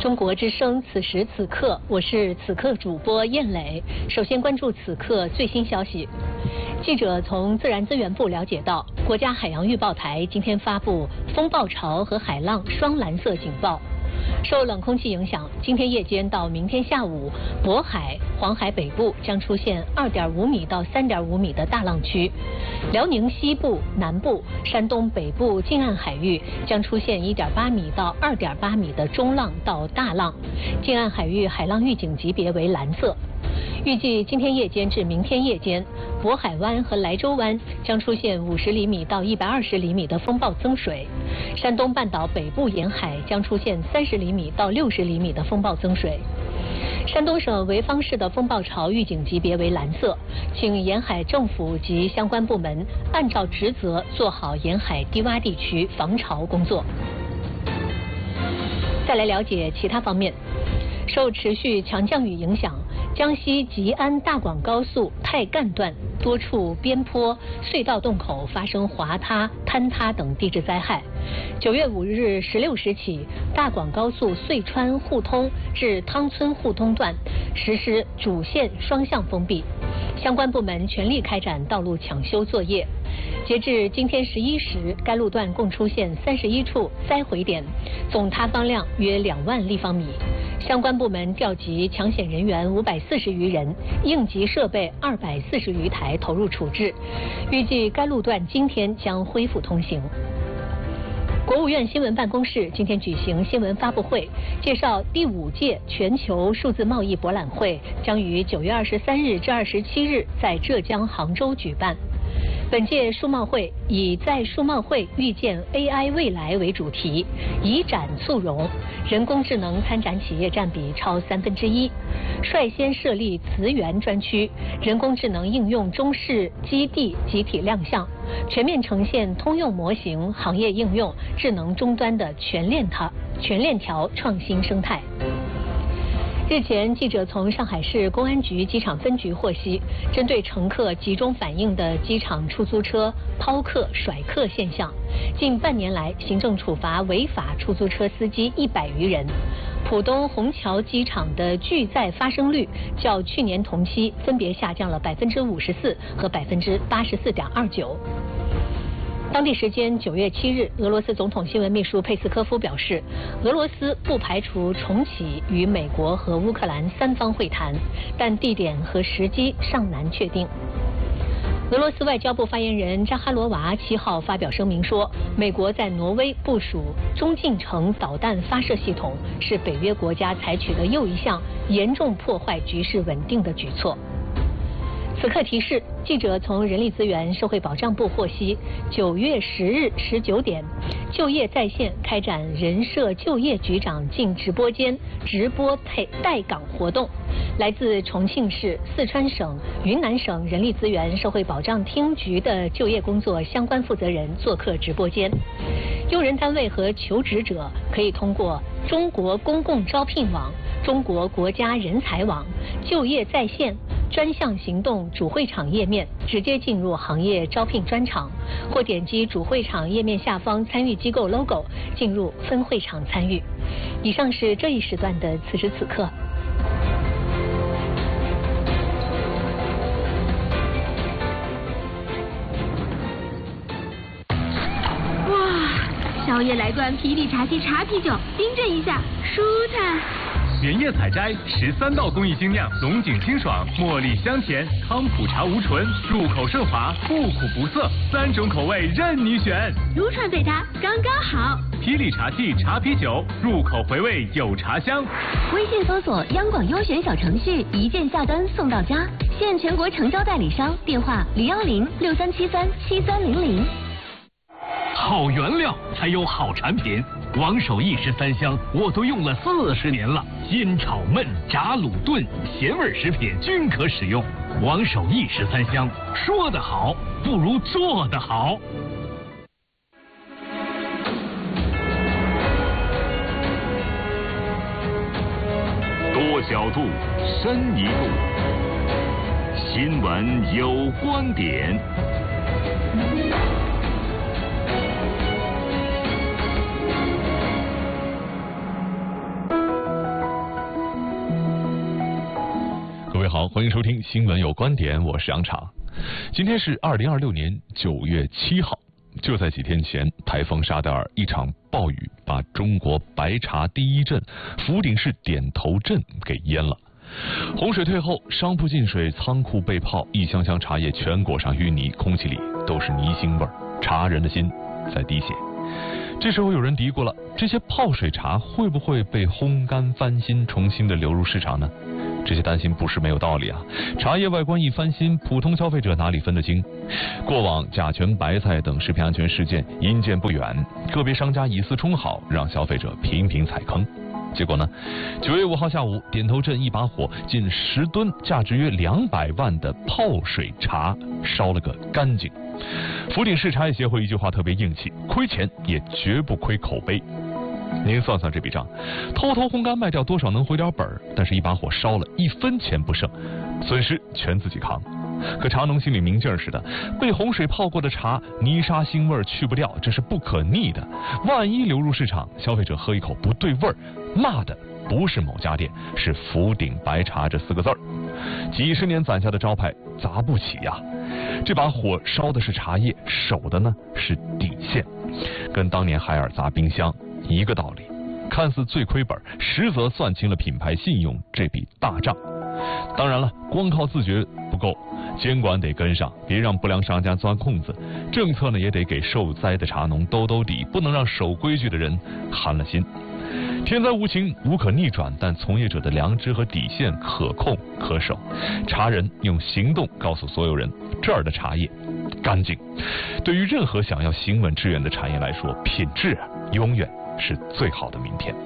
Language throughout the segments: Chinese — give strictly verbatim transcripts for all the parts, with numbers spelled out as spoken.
中国之声，此时此刻，我是此刻主播燕磊。首先关注此刻最新消息。记者从自然资源部了解到，国家海洋预报台今天发布风暴潮和海浪双蓝色警报。受冷空气影响，今天夜间到明天下午，渤海、黄海北部将出现二点五米到三点五米的大浪区；辽宁西部、南部、山东北部近岸海域将出现一点八米到二点八米的中浪到大浪，近岸海域海浪预警级别为蓝色。预计今天夜间至明天夜间，渤海湾和莱州湾将出现五十厘米到一百二十厘米的风暴增水，山东半岛北部沿海将出现三十厘米到六十厘米的风暴增水。山东省潍坊市的风暴潮预警级别为蓝色，请沿海政府及相关部门按照职责做好沿海低洼地区防潮工作。再来了解其他方面。受持续强降雨影响，江西吉安大广高速太干段多处边坡、隧道洞口发生滑塌、坍塌等地质灾害。九月五日十六时起，大广高速遂川互通至汤村互通段实施主线双向封闭，相关部门全力开展道路抢修作业。截至今天十一时，该路段共出现三十一处灾毁点，总塌方量约两万立方米。相关部门调集抢险人员五百四十余人，应急设备二百四十余台投入处置。预计该路段今天将恢复通行。国务院新闻办公室今天举行新闻发布会，介绍第五届全球数字贸易博览会将于九月二十三日至二十七日在浙江杭州举办。本届数贸会以在数贸会预见 A I 未来为主题，以展促融，人工智能参展企业占比超三分之一，率先设立词源专区，人工智能应用中试基地集体亮相，全面呈现通用模型、行业应用、智能终端的全链条全链条创新生态。日前，记者从上海市公安局机场分局获悉，针对乘客集中反映的机场出租车抛客、甩客现象，近半年来行政处罚违法出租车司机一百余人。浦东虹桥机场的拒载发生率较去年同期分别下降了百分之五十四和百分之八十四点二九。当地时间九月七日，俄罗斯总统新闻秘书佩斯科夫表示，俄罗斯不排除重启与美国和乌克兰三方会谈，但地点和时机尚难确定。俄罗斯外交部发言人扎哈罗娃七号发表声明说，美国在挪威部署中近程导弹发射系统，是北约国家采取的又一项严重破坏局势稳定的举措。此刻提示，记者从人力资源社会保障部获悉，九月十日十九点，就业在线开展人社就业局长进直播间直播配待岗活动。来自重庆市、四川省、云南省人力资源社会保障厅局的就业工作相关负责人做客直播间。用人单位和求职者可以通过中国公共招聘网、中国国家人才网、就业在线专项行动主会场页面直接进入行业招聘专场，或点击主会场页面下方参与机构 logo 进入分会场参与。以上是这一时段的此时此刻。 宵夜来罐啤酒茶西茶啤酒，冰镇一下，舒坦。 原叶采摘，十三道工艺精酿，龙井清爽，茉莉香甜，康普茶无醇，入口顺滑，不苦不涩，三种口味任你选。 撸串对它刚刚好。 啤酒茶系茶啤酒，入口回味有茶香。 微信搜索央广优选小程序，一键下单送到家，现全国成交代理商，电话零幺零六三七三七三零零。 好原料才有好产品，王守义十三香我都用了四十年了，煎炒焖炸卤炖咸味食品均可使用。王守义十三香，说得好不如做得好。 多角度，深一步，新闻有观点。 好，欢迎收听新闻有观点，我是杨昶。今天是二零二六年九月七号，就在几天前，台风沙德尔一场暴雨把中国白茶第一镇福鼎市点头镇给淹了。洪水退后，商铺进水，仓库被泡，一箱箱茶叶全裹上淤泥，空气里都是泥腥味儿，茶人的心在滴血。这时候有人嘀咕了，这些泡水茶会不会被烘干翻新，重新的流入市场呢？这些担心不是没有道理啊！茶叶外观一翻新，普通消费者哪里分得清？过往甲醛白菜等食品安全事件因见不远，个别商家以次充好，让消费者频频踩坑。结果呢，九月五号下午，点头镇一把火，近十吨价值约两百万的泡水茶烧了个干净。福鼎市茶叶协会一句话特别硬气：亏钱也绝不亏口碑。您算算这笔账，偷偷烘干卖掉多少能回点本儿，但是一把火烧了，一分钱不剩，损失全自己扛。可茶农心里明镜似的，被洪水泡过的茶，泥沙腥味去不掉，这是不可逆的。万一流入市场，消费者喝一口不对味儿，骂的不是某家店，是福鼎白茶这四个字儿。几十年攒下的招牌砸不起呀！这把火烧的是茶叶，守的呢是底线，跟当年海尔砸冰箱一个道理。看似最亏本，实则算清了品牌信用这笔大账。当然了，光靠自觉不够，监管得跟上，别让不良商家钻空子。政策呢也得给受灾的茶农兜兜底，不能让守规矩的人寒了心。天灾无情，无可逆转，但从业者的良知和底线可控可守。茶人用行动告诉所有人，这儿的茶叶干净。对于任何想要行稳致远的产业来说，品质永远是最好的明天。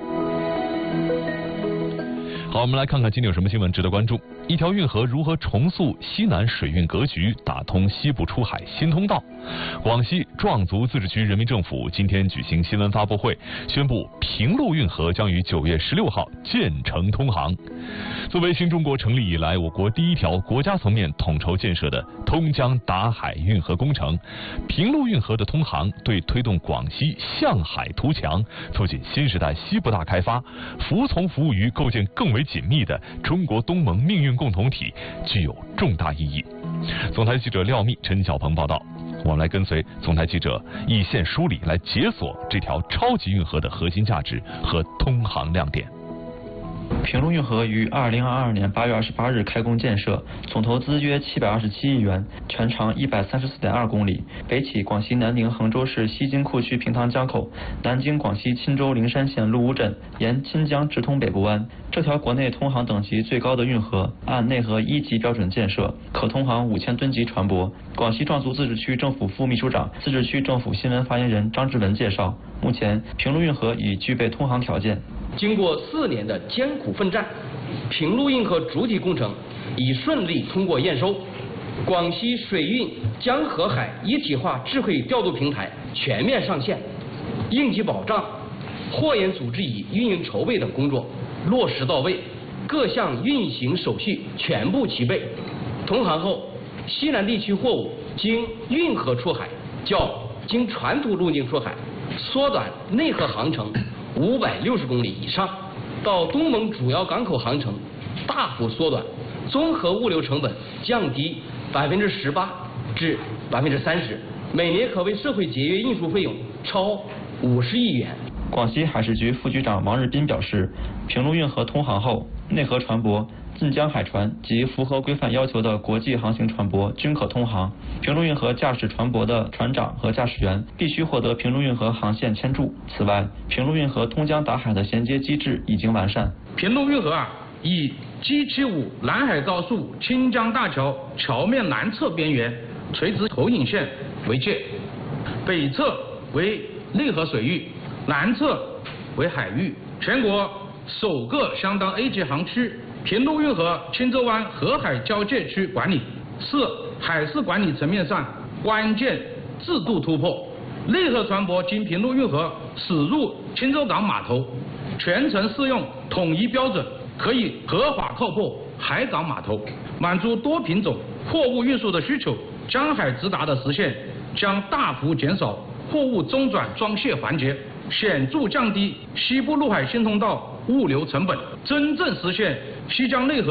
好，我们来看看今天有什么新闻值得关注。一条运河如何重塑西南水运格局，打通西部出海新通道？广西壮族自治区人民政府今天举行新闻发布会，宣布平陆运河将于九月十六号建成通航。作为新中国成立以来我国第一条国家层面统筹建设的通江达海运河工程，平陆运河的通航对推动广西向海图强，促进新时代西部大开发，服从服务于构建更为紧密的中国东盟命运共同体，具有重大意义。总台记者廖密、陈小鹏报道。我们来跟随总台记者易线梳理，来解锁这条超级运河的核心价值和通航亮点。 平陆运河于二零二二年八月二十八日开工建设，总投资约七百二十七亿元，全长一百三十四点二公里，北起广西南宁衡州市西金库区平塘江口，南经广西钦州灵山县陆乌镇，沿钦江直通北部湾。这条国内通航等级最高的运河，按内河一级标准建设，可通航五千吨级船舶。广西壮族自治区政府副秘书长、自治区政府新闻发言人张志文介绍，目前平陆运河已具备通航条件。 经过四年的艰苦奋战，平陆运河主体工程已顺利通过验收，广西水运江河海一体化智慧调度平台全面上线，应急保障、货运组织与运营筹备等工作落实到位，各项运行手续全部齐备。通航后，西南地区货物经运河出海较经传统路径出海缩短内河航程五百六十公里以上，到东盟主要港口航程大幅缩短，综合物流成本降低百分之十八至百分之三十，每年可为社会节约运输费用超五十亿元。 广西海事局副局长王日斌表示，平陆运河通航后，内河船舶、近江海船及符合规范要求的国际航行船舶均可通航。平陆运河驾驶船舶的船长和驾驶员必须获得平陆运河航线签注。此外，平陆运河通江达海的衔接机制已经完善。 平陆运河啊，以 G 七五南海高速清江大桥桥面南侧边缘垂直投影线为界，北侧为内河水域，南侧为海域，全国首个相当 A 级航区。平陆运河钦州湾河海交界区管理是海事管理层面上关键制度突破。内河船舶经平陆运河驶入钦州港码头，全程适用统一标准，可以合法靠泊海港码头，满足多品种货物运输的需求。江海直达的实现将大幅减少货物中转装卸环节，显著降低西部陆海新通道物流成本，真正实现西江内河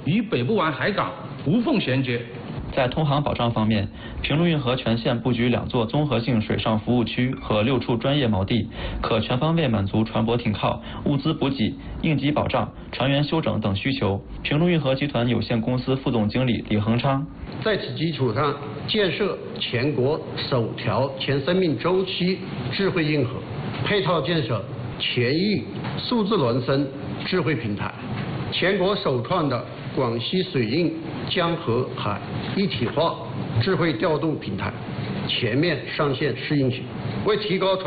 与北部湾海港无缝衔接。 在通航保障方面，平陆运河全线布局两座综合性水上服务区和六处专业锚地，可全方位满足船舶停靠、物资补给、应急保障、船员休整等需求。平陆运河集团有限公司副总经理李恒昌， 在此基础上建设全国首条全生命周期智慧运河，配套建设全域数字孪生智慧平台，全国首创的广西水运江河海一体化智慧调度平台全面上线试运行，为提高船